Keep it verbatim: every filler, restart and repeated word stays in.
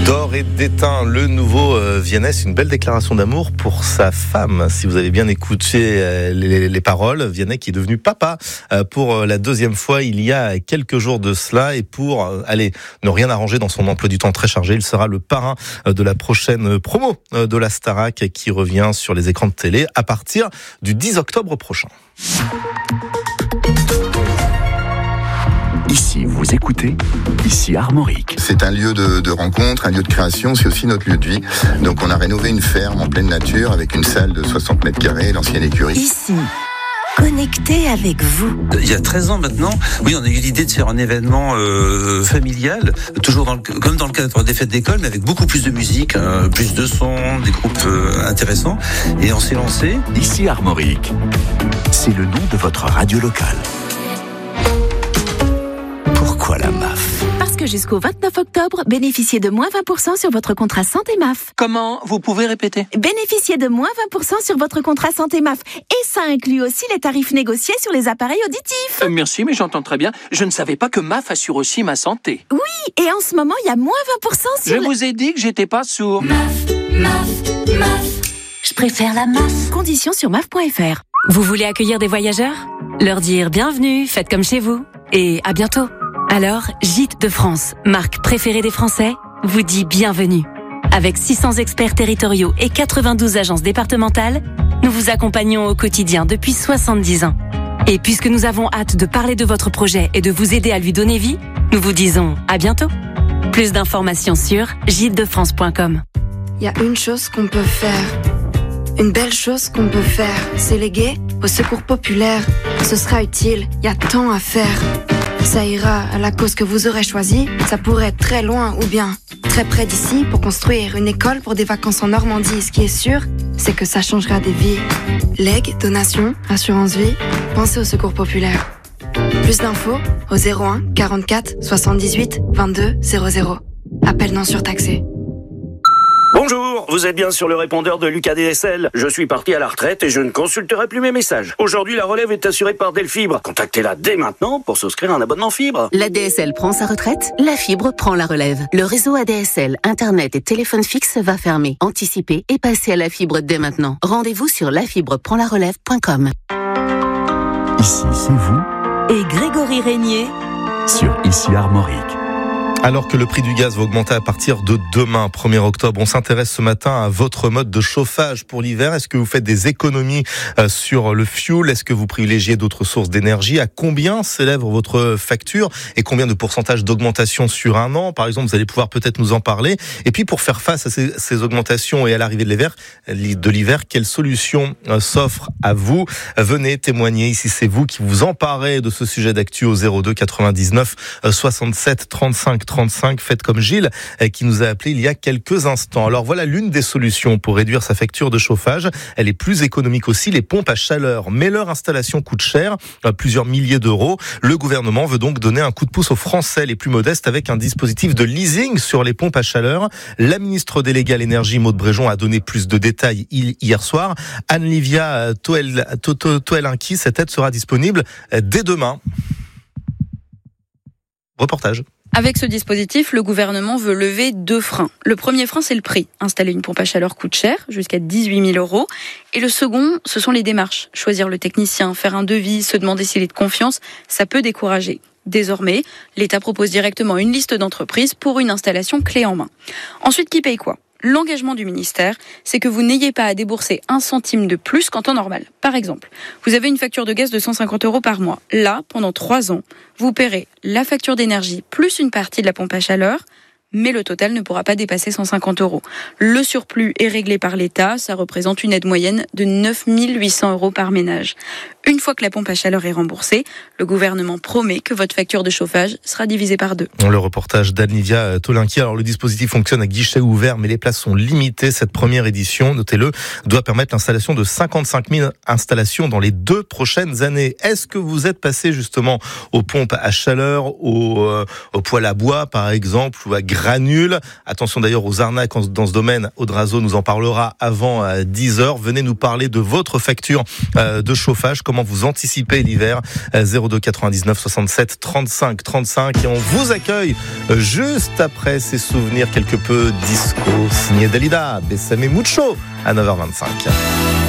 D'or et d'étain, le nouveau euh, Vianney, c'est une belle déclaration d'amour pour sa femme. Si vous avez bien écouté euh, les, les paroles, Vianney qui est devenu papa euh, pour euh, la deuxième fois il y a quelques jours de cela. Et pour euh, aller ne rien arranger dans son emploi du temps très chargé, il sera le parrain euh, de la prochaine promo euh, de la Starac qui revient sur les écrans de télé à partir du dix octobre prochain. Ici, vous écoutez, ici Armorique. C'est un lieu de, de rencontre, un lieu de création, c'est aussi notre lieu de vie. Donc on a rénové une ferme en pleine nature avec une salle de soixante mètres carrés, l'ancienne écurie. Ici, connecté avec vous. Il y a treize ans maintenant, oui, on a eu l'idée de faire un événement euh, familial, toujours dans le, comme dans le cadre des fêtes d'école, mais avec beaucoup plus de musique, euh, plus de sons, des groupes euh, intéressants. Et on s'est lancé. Ici Armorique, c'est le nom de votre radio locale. Pourquoi la M A F ? Parce que jusqu'au vingt-neuf octobre, bénéficiez de moins vingt pour cent sur votre contrat santé M A F. Comment ? Vous pouvez répéter ? Bénéficiez de moins vingt pour cent sur votre contrat santé M A F. Et ça inclut aussi les tarifs négociés sur les appareils auditifs. Euh, merci, mais j'entends très bien. Je ne savais pas que M A F assure aussi ma santé. Oui, et en ce moment, il y a moins vingt pour cent sur... Je le... vous ai dit que j'étais pas sourd. M A F, M A F, M A F. Je préfère la M A F. Conditions sur M A F point F R. Vous voulez accueillir des voyageurs ? Leur dire bienvenue, faites comme chez vous. Et à bientôt. Alors, Gîtes de France, marque préférée des Français, vous dit bienvenue. Avec six cents experts territoriaux et quatre-vingt-douze agences départementales, nous vous accompagnons au quotidien depuis soixante-dix ans. Et puisque nous avons hâte de parler de votre projet et de vous aider à lui donner vie, nous vous disons à bientôt. Plus d'informations sur gîtes de france point com. Il y a une chose qu'on peut faire. Une belle chose qu'on peut faire, c'est léguer au secours populaire. Ce sera utile, il y a tant à faire. Ça ira à la cause que vous aurez choisie. Ça pourrait être très loin ou bien très près d'ici pour construire une école pour des vacances en Normandie. Ce qui est sûr, c'est que ça changera des vies. Legs, donations, assurance vie, pensez au secours populaire. Plus d'infos au zéro un quarante-quatre soixante-dix-huit vingt-deux zéro zéro. Appel non surtaxé. Bonjour, vous êtes bien sur le répondeur de Lucas D S L. Je suis parti à la retraite et je ne consulterai plus mes messages. Aujourd'hui, la relève est assurée par Delfibre. Contactez-la dès maintenant pour souscrire un abonnement fibre. La D S L prend sa retraite, la fibre prend la relève. Le réseau A D S L, Internet et téléphone fixe va fermer. Anticipez et passez à la fibre dès maintenant. Rendez-vous sur la fibre prend la relève point com. Ici, c'est vous. Et Grégory Régnier Sur Ici Armorique. Alors que le prix du gaz va augmenter à partir de demain, premier octobre, on s'intéresse ce matin à votre mode de chauffage pour l'hiver. Est-ce que vous faites des économies sur le fuel ? Est-ce que vous privilégiez d'autres sources d'énergie ? À combien s'élève votre facture ? Et combien de pourcentage d'augmentation sur un an ? Par exemple, vous allez pouvoir peut-être nous en parler. Et puis, pour faire face à ces, ces augmentations et à l'arrivée de l'hiver, de l'hiver, quelle solution s'offre à vous ? Venez témoigner. Ici, c'est vous qui vous emparez de ce sujet d'actu au zéro deux quatre-vingt-dix-neuf soixante-sept trente-cinq trente-cinq. Faites comme Gilles qui nous a appelé il y a quelques instants. Alors voilà l'une des solutions pour réduire sa facture de chauffage. Elle est plus économique aussi, les pompes à chaleur. Mais leur installation coûte cher, plusieurs milliers d'euros. Le gouvernement veut donc donner un coup de pouce aux Français les plus modestes avec un dispositif de leasing sur les pompes à chaleur. La ministre déléguée à l'énergie, Maud Bréjon, a donné plus de détails hier soir. Anne-Livia Toelinki, cette aide sera disponible dès demain. Reportage. Avec ce dispositif, le gouvernement veut lever deux freins. Le premier frein, c'est le prix. Installer une pompe à chaleur coûte cher, jusqu'à dix-huit mille euros. Et le second, ce sont les démarches. Choisir le technicien, faire un devis, se demander s'il est de confiance, ça peut décourager. Désormais, l'État propose directement une liste d'entreprises pour une installation clé en main. Ensuite, qui paye quoi ? L'engagement du ministère, c'est que vous n'ayez pas à débourser un centime de plus qu'en temps normal. Par exemple, vous avez une facture de gaz de cent cinquante euros par mois. Là, pendant trois ans, vous paierez la facture d'énergie plus une partie de la pompe à chaleur, mais le total ne pourra pas dépasser cent cinquante euros. Le surplus est réglé par l'État, ça représente une aide moyenne de neuf mille huit cents euros par ménage. Une fois que la pompe à chaleur est remboursée, le gouvernement promet que votre facture de chauffage sera divisée par deux. Le reportage d'Anne-Livia Toelinki. Alors le dispositif fonctionne à guichet ouvert, mais les places sont limitées. Cette première édition, notez-le, doit permettre l'installation de cinquante-cinq mille installations dans les deux prochaines années. Est-ce que vous êtes passé justement aux pompes à chaleur, aux, euh, aux poêles à bois par exemple, ou à granules ? Attention d'ailleurs aux arnaques dans ce domaine. Audrazo nous en parlera avant dix heures. Venez nous parler de votre facture euh, de chauffage. Comment comment vous anticipez l'hiver. zéro deux quatre-vingt-dix-neuf soixante-sept trente-cinq trente-cinq et on vous accueille juste après ces souvenirs quelque peu disco signé Dalida, Bessame Mucho à neuf heures vingt-cinq.